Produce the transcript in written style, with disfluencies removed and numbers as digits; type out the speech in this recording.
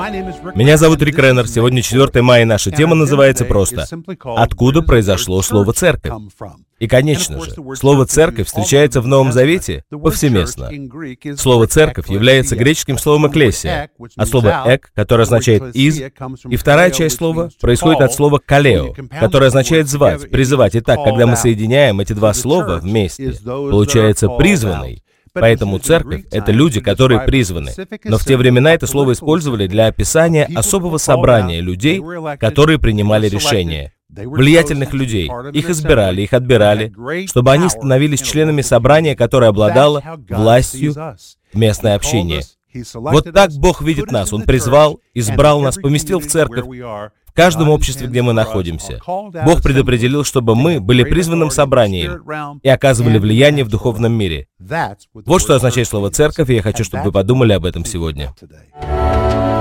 Меня зовут Рик Реннер. Сегодня 4 мая, и наша тема называется просто «Откуда произошло слово «церковь»?» И, конечно же, слово «церковь» встречается в Новом Завете повсеместно. Слово «церковь» является греческим словом «экклесия», от слова «эк», которое означает «из», и вторая часть слова происходит от слова «калео», которое означает «звать», «призывать». Итак, когда мы соединяем эти два слова вместе, получается «призванный». Поэтому церковь — это люди, которые призваны. Но в те времена это слово использовали для описания особого собрания людей, которые принимали решения. Влиятельных людей. Их избирали, их отбирали, чтобы они становились членами собрания, которое обладало властью в местное общение. Вот так Бог видит нас. Он призвал, избрал нас, поместил в церковь, в каждом обществе, где мы находимся. Бог предопределил, чтобы мы были призванным собранием и оказывали влияние в духовном мире. Вот что означает слово «церковь», и я хочу, чтобы вы подумали об этом сегодня.